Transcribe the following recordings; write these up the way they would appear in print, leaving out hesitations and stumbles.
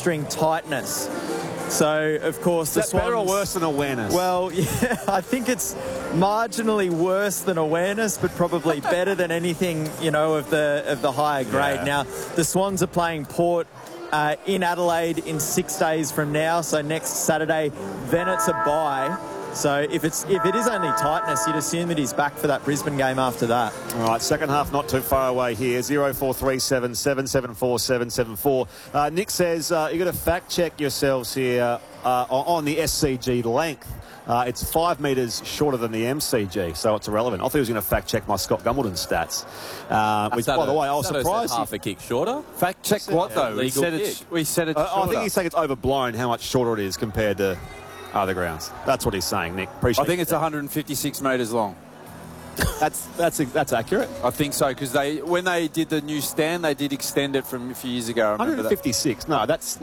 hamstring tightness. So, of course, is that better or worse than awareness? Well, yeah, I think it's marginally worse than awareness, but probably better than anything, you know, of the higher grade. Yeah. Now, the Swans are playing Port in Adelaide in 6 days from now, so next Saturday. Then it's a bye. So if it is only tightness, you'd assume that he's back for that Brisbane game after that. All right, second half not too far away here. 0437 774 774. Nick says you've got to fact check yourselves here on the SCG length. It's 5 metres shorter than the MCG, so it's irrelevant. I thought he was going to fact check my Scott Gumbleton stats. Which, by the way, I was surprised. Half a kick shorter. Fact check what though? We said it's shorter. I think he's saying it's overblown how much shorter it is compared to other grounds. That's what he's saying, Nick. Appreciate it. I think it's 156 metres long. That's accurate. I think so, because when they did the new stand, they did extend it from a few years ago. 156. No, it's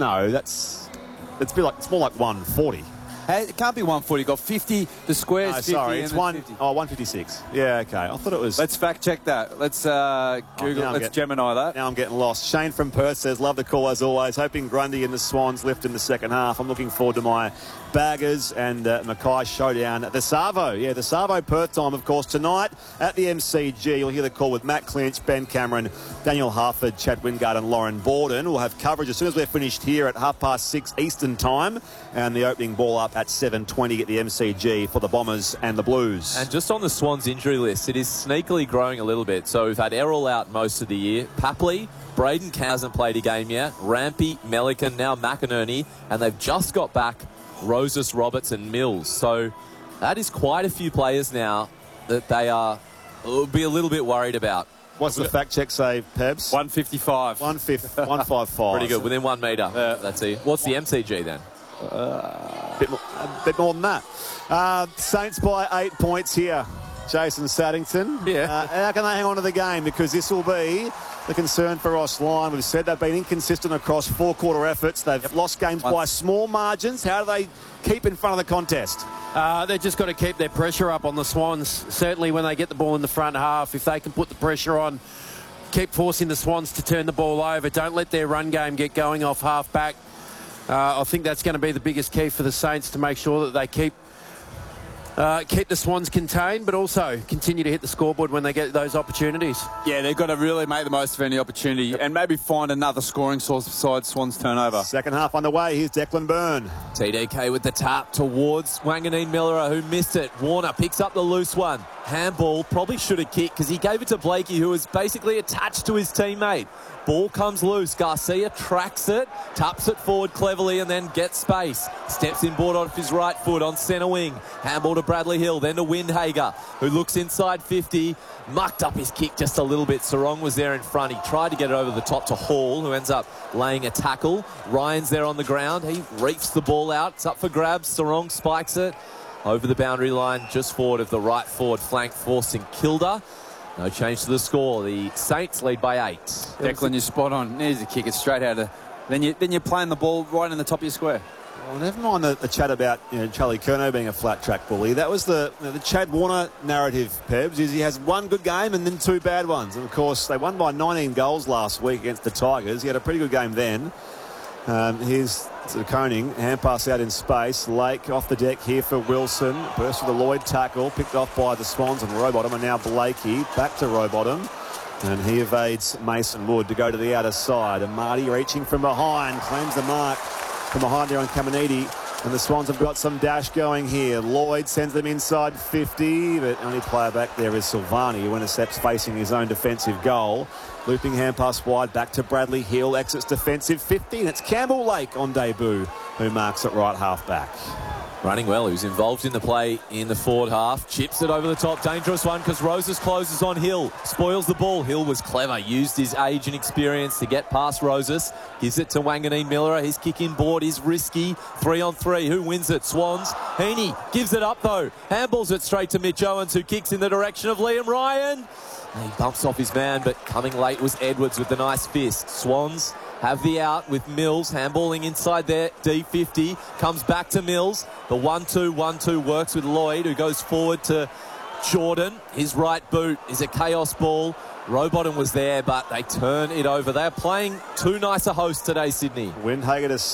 more like 140. Hey, it can't be 140. You've got 50. The square's 50. Sorry, it's 50. 156. Yeah, okay. I thought it was. Let's fact check that. Let's Google. Let's Gemini that. Now I'm getting lost. Shane from Perth says, love the call as always. Hoping Grundy and the Swans lift in the second half. I'm looking forward to my Baggers and Mackay showdown at the Savo. Yeah, the Savo Perth time, of course, tonight at the MCG. You'll hear the call with Matt Clinch, Ben Cameron, Daniel Harford, Chad Wingard and Lauren Borden. We'll have coverage as soon as we're finished here at 6:30 Eastern time, and the opening ball up at 7:20 at the MCG for the Bombers and the Blues. And just on the Swans injury list, it is sneakily growing a little bit. So we've had Errol out most of the year. Papley, Braden Cow hasn't played a game yet. Rampy, Melican, now McInerney, and they've just got back Roses, Roberts and Mills. So that is quite a few players now that they will be a little bit worried about. What's the fact check say, Pebs? 155. 155. Pretty good, within 1 metre. That's it. What's the MCG then? A bit more than that. Saints by 8 points here. Jason Saddington. Yeah. How can they hang on to the game? Because this will be the concern for Ross Lyon. We've said they've been inconsistent across 4-quarter efforts. They've lost games by small margins. How do they keep in front of the contest? They've just got to keep their pressure up on the Swans. Certainly when they get the ball in the front half, if they can put the pressure on, keep forcing the Swans to turn the ball over. Don't let their run game get going off half back. I think that's going to be the biggest key for the Saints, to make sure that they keep the Swans contained, but also continue to hit the scoreboard when they get those opportunities. Yeah, they've got to really make the most of any opportunity and maybe find another scoring source besides Swans turnover. Second half underway. Here's Declan Byrne. TDK with the tap towards Wanganeen Miller, who missed it. Warner picks up the loose one. Handball, probably should have kicked because he gave it to Blakey, who was basically attached to his teammate. Ball comes loose. Garcia tracks it, taps it forward cleverly and then gets space. Steps in board off his right foot on centre wing. Handball to Bradley Hill, then to Windhager, who looks inside 50. Mucked up his kick just a little bit. Sarong was there in front. He tried to get it over the top to Hall, who ends up laying a tackle. Ryan's there on the ground. He reefs the ball out. It's up for grabs. Sarong spikes it over the boundary line, just forward of the right forward flank for St Kilda. No change to the score. The Saints lead by 8. Declan, you're spot on. There's a kick. It's straight out of... Then you're playing the ball right in the top of your square. Well, never mind the chat about Charlie Curnow being a flat track bully. That was the Chad Warner narrative, Pebs, is he has one good game and then 2 bad ones. And, of course, they won by 19 goals last week against the Tigers. He had a pretty good game then. Here's Koning, hand pass out in space. Lake off the deck here for Wilson. Burst with a Lloyd tackle, picked off by the Swans and Rowbottom, and now Blakey back to Rowbottom. And he evades Mason Wood to go to the outer side. And Marty reaching from behind, claims the mark from behind there on Caminiti. And the Swans have got some dash going here. Lloyd sends them inside 50, but only player back there is Silvani, who intercepts facing his own defensive goal. Looping hand pass wide back to Bradley Hill, exits defensive 50, and it's Campbell Lake on debut who marks at right half back. Running well, he was involved in the play in the forward half. Chips it over the top, dangerous one because Roses closes on Hill. Spoils the ball. Hill was clever, used his age and experience to get past Roses. Gives it to Wanganeen Miller. His kick in board is risky. 3-on-3. Who wins it? Swans. Heaney gives it up though. Handballs it straight to Mitch Owens, who kicks in the direction of Liam Ryan. He bumps off his man, but coming late was Edwards with the nice fist. Swans have the out with Mills, handballing inside there, D50, comes back to Mills. The 1-2 works with Lloyd, who goes forward to Jordan. His right boot is a chaos ball. Rowbottom was there, but they turn it over. They're playing 2 nicer hosts today, Sydney. Windhager to